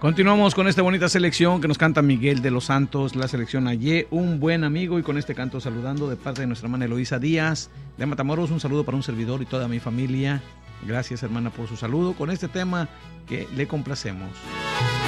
Continuamos con esta bonita selección que nos canta Miguel de los Santos, la selección Ayé, un buen amigo, y con este canto saludando de parte de nuestra hermana Eloísa Díaz de Matamoros. Un saludo para un servidor y toda mi familia. Gracias, hermana, por su saludo con este tema que le complacemos.